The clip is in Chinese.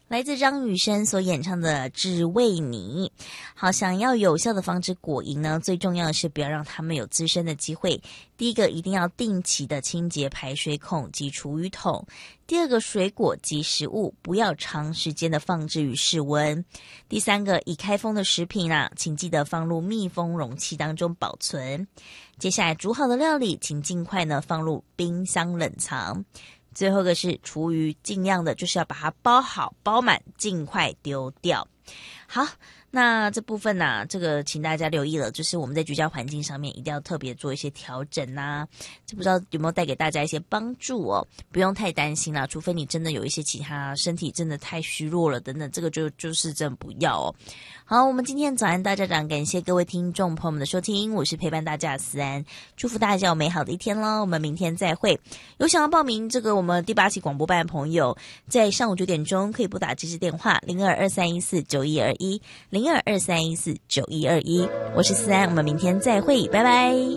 来自张雨生所演唱的《只为你》。好，想要有效的防止果蝇呢，最重要的是不要让它们有滋生的机会。第一个，一定要定期的清洁排水孔及厨余桶。第二个，水果及食物不要长时间的放置于室温。第三个，已开封的食品请记得放入密封容器当中保存。接下来煮好的料理，请尽快呢放入冰箱冷藏。最后一个是厨余，尽量的就是要把它包好包满，尽快丢掉。好，那这部分这个请大家留意了，就是我们在居家环境上面一定要特别做一些调整这不知道有没有带给大家一些帮助哦？不用太担心啦，除非你真的有一些其他身体真的太虚弱了等等，这个就是真的不要哦。好，我们今天早安大家长，感谢各位听众朋友们的收听，我是陪伴大家的思安，祝福大家有美好的一天咯，我们明天再会。有想要报名这个我们第8期广播班的朋友，在上午9点钟可以拨打这支电话0223149121 0223149121，我是思安，我们明天再会，拜拜。